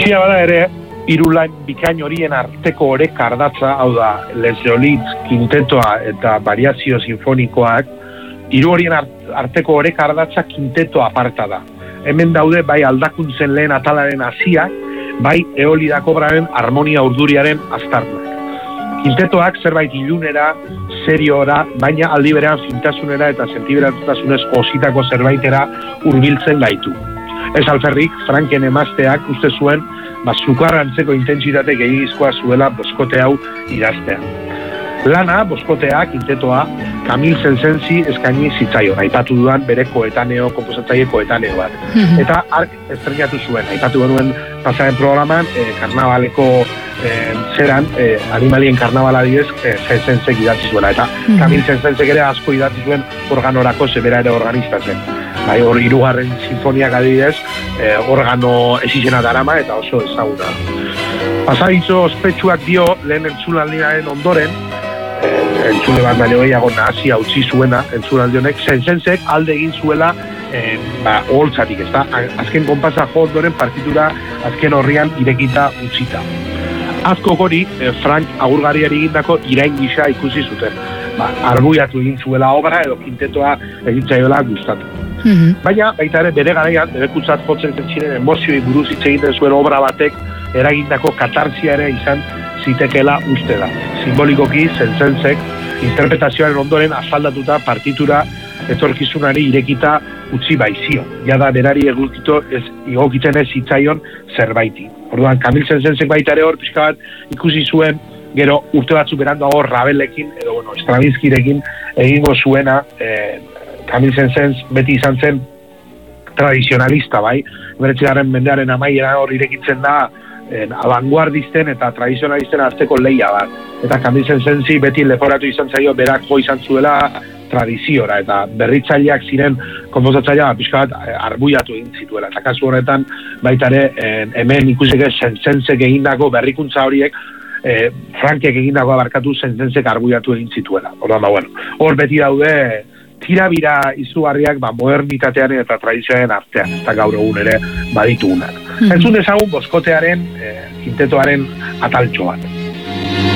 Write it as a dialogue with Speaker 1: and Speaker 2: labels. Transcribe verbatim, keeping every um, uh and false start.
Speaker 1: Bitxia bada ere, hiru lan bikain horien arteko oreka ardatza, hau da, Les Jolis, Kintetoa eta Variazio Sinfonikoak, hiru horien arteko oreka ardatza Kinteto aparta da. Hemen daude bai aldakuntzen lehen atalaren hasiak, bai Eolida kobraren harmonia urduriaren aztarnak. Kintetoak zerbait ilunera, seriora, baina aldi berean fintasunera eta sentiberatasunez ositako zerbaitera hurbiltzen gaitu. Ez alferrik, Franken emazteak uste zuen, ba, sukarrantzeko intentsitate gehiagizkoa zuela boskote hau idaztea. Lana, boskotea, Kintetoa, Kamil Sensensi eskaini zitzaion, aipatu dudan bere koetaneo, komposatzaile koetaneo bat. Eta ark estrenatu zuen, aipatu genuen pasaren programan, eh, karnavaleko eh, zeran, eh, animalien karnavala didez, eh, Sensensek idatzi zuela. Eta Kamil Sensensek ere asko idatzi zuen organorako zebera ere organista zen. Bai, hor hirugarren sinfoniak adibidez, eh, organo ezizena darama eta oso ezaguna. Pasabitzo ospetsuak dio lehen entzulaldiaren ondoren, eh, entzule bat baino gehiago nahazia utzi zuena entzulaldi honek, Sensensek alde egin zuela eh, ba, oholtzatik, ezta? Azken konpasa jo ondoren partitura azken horrian irekita utzita. Azko hori, eh, Frank agurgariari egindako irain gisa ikusi zuten. Ba, arbuiatu egin zuela obra edo Kintetoa egintzaioela gustatu. Mm-hmm. Baina, baita ere, bere garaian, erekutzat jotzen ziren emozioi buruz hitz egiten zuen obra batek eragindako katarsia ere izan zitekeela uste da. Simbolikoki, Sensensek, interpretazioaren ondoren azaldatuta partitura etorkizunari irekita utzi baizio. Jada berari egokito ez egokitzen ez zitzaion zerbaiti. Orduan, Kamil Sensensek baita ere hor pixka bat ikusi zuen, gero urte batzu beranduago Rabelekin, edo bueno, Stravinskirekin egingo zuena, eh, Kamil Sensens beti izan zen tradizionalista, bai? Beretzigarren mendearen amaiera hor irekitzen da eh, abanguardisten eta tradizionalisten arteko lehia bat. Eta Kamil Sensensi beti leporatu izan zaio berak jo izan zuela tradiziora, eta berritzaileak ziren konposatzailea pixka bat arbuiatu egin zituela. Eta kasu horretan baita ere eh, hemen ikuseke Sensensek egindako berrikuntza horiek eh, Frankek egindako abarkatu Sensensek arbuiatu egin zituela. Orduan, ba, bueno, hor beti daude tirabira izugarriak ba, modernitatearen eta tradizioaren artean, eta gaur egun ere baditugunak. Mm-hmm. Entzun ezagun boskotearen, eh, Kintetoaren ataltxo bat.